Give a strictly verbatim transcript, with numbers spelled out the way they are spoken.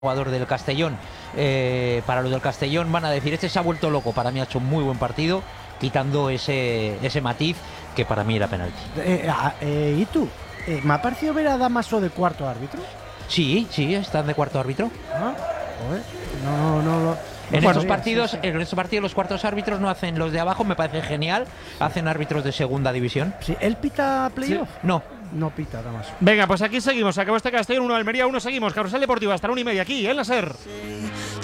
jugador del Castellón, eh, para los del Castellón van a decir, este se ha vuelto loco. Para mí ha hecho un muy buen partido, quitando ese, ese matiz que para mí era penalti. Eh, eh, ¿Y tú? Eh, ¿Me ha parecido ver a Damaso de cuarto árbitro? Sí, sí, están de cuarto árbitro. Ah, joder, no, no lo... En bueno, estos sí, partidos, sí, sí. en estos partidos los cuartos árbitros no hacen los de abajo, me parece genial, hacen árbitros de segunda división. Sí, ¿él pita playoff? Sí. No. No pita, Damaso. Venga, pues aquí seguimos. Acabó este Castellón, uno Almería, uno seguimos. Carrusel Deportivo hasta la una y media aquí, en la SER.